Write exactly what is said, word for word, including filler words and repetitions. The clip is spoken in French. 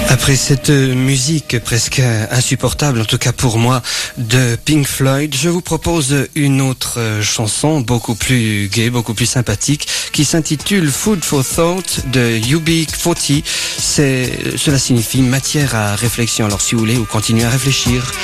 Après cette musique presque insupportable, en tout cas pour moi, de Pink Floyd, je vous propose une autre chanson beaucoup plus gaie, beaucoup plus sympathique, qui s'intitule Food for Thought de U B quarante. C'est, cela signifie matière à réflexion. Alors si vous voulez, vous continuez à réfléchir.